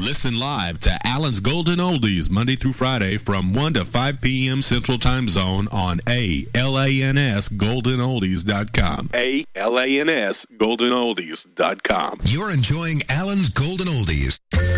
Listen live to Allen's Golden Oldies Monday through Friday from 1 to 5 p.m. Central Time Zone on ALANSGoldenOldies.com. ALANSGoldenOldies.com. You're enjoying Allen's Golden Oldies.